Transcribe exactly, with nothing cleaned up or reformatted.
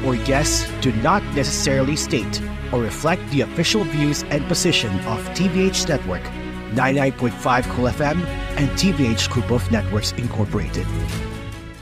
or guests do not necessarily state or reflect the official views and position of T V H Network, ninety-nine point five Cool F M, and T V H Group of Networks Incorporated.